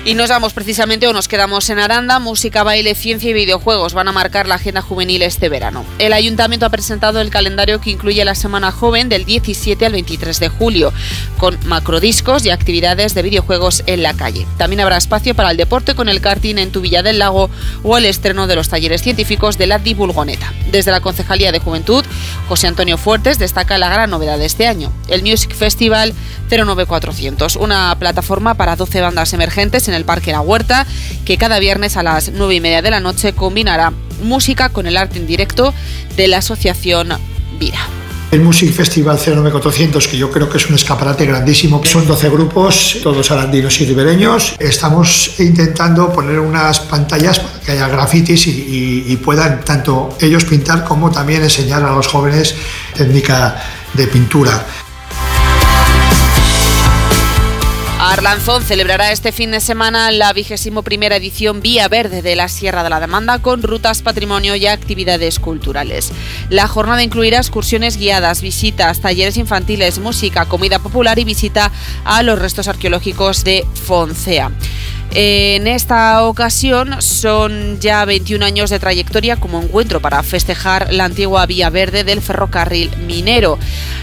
Y nos vamos precisamente o nos quedamos en Aranda. Música, baile, ciencia y videojuegos van a marcar la agenda juvenil este verano. El Ayuntamiento ha presentado el calendario que incluye la Semana Joven del 17 al 23 de julio, con macrodiscos y actividades de videojuegos en la calle. También habrá espacio para el deporte con el karting en Tubilla del Lago o el estreno de los talleres científicos de la Divulgoneta. Desde la Concejalía de Juventud, José Antonio Fuertes destaca la gran novedad de este año, el Music Festival 09400, una plataforma para 12 bandas emergentes en el Parque La Huerta, que cada viernes a las 9:30 de la noche combinará música con el arte en directo de la asociación Vira. El Music Festival 09400, que yo creo que es un escaparate grandísimo, son 12 grupos, todos arandinos y ribereños. Estamos intentando poner unas pantallas para que haya grafitis y puedan tanto ellos pintar como también enseñar a los jóvenes técnica de pintura. Arlanzón celebrará este fin de semana la 21ª edición Vía Verde de la Sierra de la Demanda con rutas, patrimonio y actividades culturales. La jornada incluirá excursiones guiadas, visitas, talleres infantiles, música, comida popular y visita a los restos arqueológicos de Foncea. En esta ocasión son ya 21 años de trayectoria como encuentro para festejar la antigua Vía Verde del ferrocarril minero.